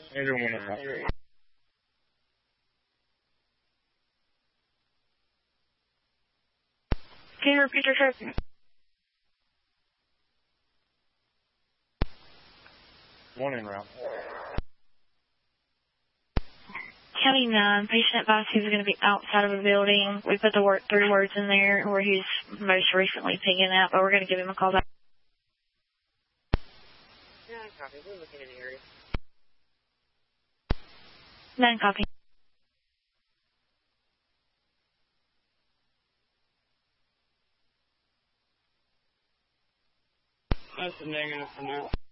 Andrew 105. Can you repeat your trip? One en route. County 9, patient advised he's going to be outside of a building. We put the 3 words in there where he's most recently picking up, but we're going to give him a call back. Yeah, copy. We're looking in the area. 9 copy. That's a negative for now.